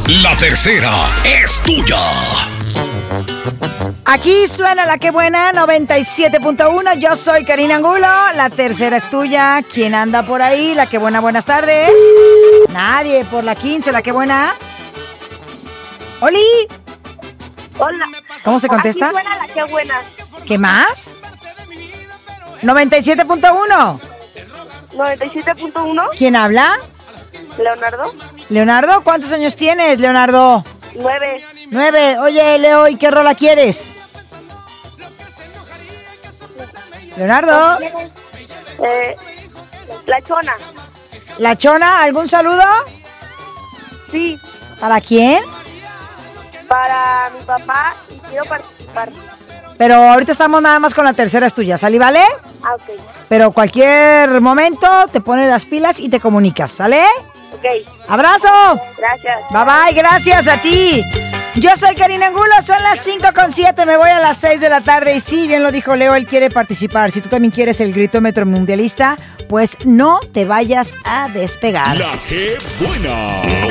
La tercera es tuya. Aquí suena la que buena, 97.1. Yo soy Karina Angulo. La tercera es tuya. ¿Quién anda por ahí? La que buena, buenas tardes. Nadie. Por la 15, la que buena. ¡Oli! Hola. ¿Cómo se contesta? Aquí suena la que buena. ¿Qué más? 97.1. 97.1. ¿Quién habla? Leonardo. Leonardo, ¿cuántos años tienes, Leonardo? 9. 9. Oye, Leo, ¿y qué rola quieres? Leonardo. La Chona. ¿La Chona? ¿Algún saludo? Sí. ¿Para quién? Para mi papá y quiero participar. Pero ahorita estamos nada más con la tercera es tuya, ¿sale, vale? Ah, ok. Pero cualquier momento te pones las pilas y te comunicas, ¿sale? Ok. ¡Abrazo! Gracias. Bye bye, gracias a ti. Yo soy Karina Angulo, son las 5:07, me voy a las 6 de la tarde y sí, bien lo dijo Leo, él quiere participar. Si tú también quieres el gritómetro mundialista, pues no te vayas a despegar. La que buena.